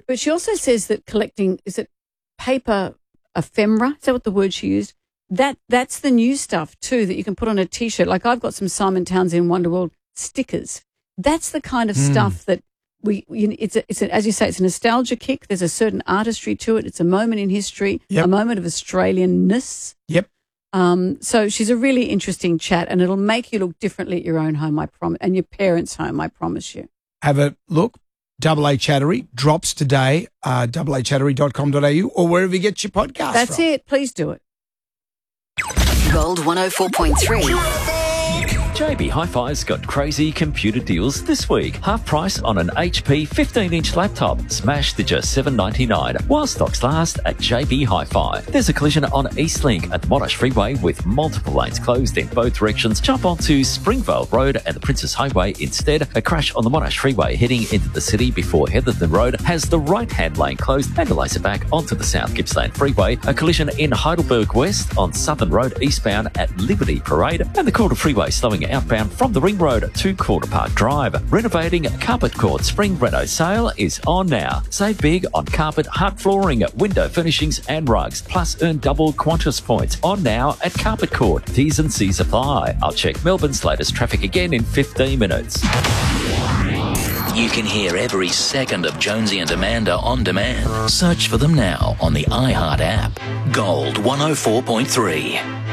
But she also says that collecting, is it paper ephemera? Is that what the word she used? That's the new stuff too that you can put on a T-shirt. Like I've got some Simon Townsend Wonderworld stickers. That's the kind of stuff that it's as you say, it's a nostalgia kick. There's a certain artistry to it. It's a moment in history, a moment of Australianness. Yep. So she's a really interesting chat, and it'll make you look differently at your own home, I promise, and your parents' home, I promise you. Have a look. AA Chattery drops today, aachattery.com.au or wherever you get your podcast That's from. it. Please do it. Gold 104.3. JB Hi-Fi's got crazy computer deals this week. Half price on an HP 15-inch laptop, smashed to just $7.99, while stocks last at JB Hi-Fi. There's a collision on Eastlink at the Monash Freeway with multiple lanes closed in both directions. Jump onto Springvale Road and the Princess Highway instead. A crash on the Monash Freeway heading into the city before Heatherton Road has the right-hand lane closed and delays it back onto the South Gippsland Freeway. A collision in Heidelberg West on Southern Road eastbound at Liberty Parade, and the Calder Freeway slowing outbound from the Ring Road to Calder Park Drive. Renovating Carpet Court Spring Reno sale is on now. Save big on carpet, hard flooring, window furnishings and rugs, plus earn double Qantas points on now at Carpet Court. T's and C's apply. I'll check Melbourne's latest traffic again in 15 minutes. You can hear every second of Jonesy and Amanda on demand. Search for them now on the iHeart app. Gold 104.3.